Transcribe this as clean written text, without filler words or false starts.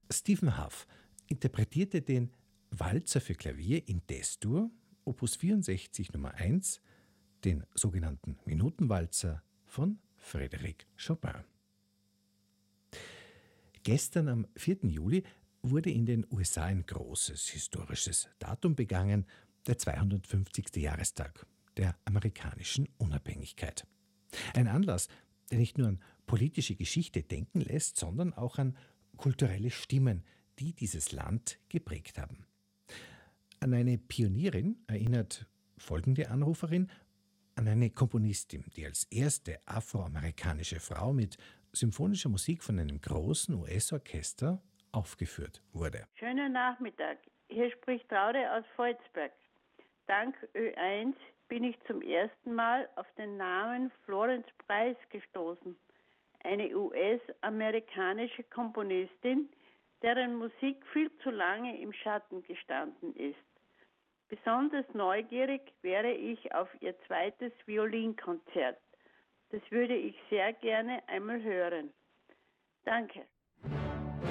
Stephen Hough interpretierte den Walzer für Klavier in D-Dur, Opus 64 Nummer 1, den sogenannten Minutenwalzer von Frédéric Chopin. Gestern am 4. Juli wurde in den USA ein großes historisches Datum begangen, der 250. Jahrestag der amerikanischen Unabhängigkeit. Ein Anlass, der nicht nur an politische Geschichte denken lässt, sondern auch an kulturelle Stimmen, die dieses Land geprägt haben. An eine Pionierin erinnert folgende Anruferin, an eine Komponistin, die als erste afroamerikanische Frau mit symphonischer Musik von einem großen US-Orchester aufgeführt wurde. Schönen Nachmittag. Hier spricht Traude aus Volzberg. Dank Ö1 bin ich zum ersten Mal auf den Namen Florence Price gestoßen. Eine US-amerikanische Komponistin, deren Musik viel zu lange im Schatten gestanden ist. Besonders neugierig wäre ich auf ihr zweites Violinkonzert. Das würde ich sehr gerne einmal hören. Danke.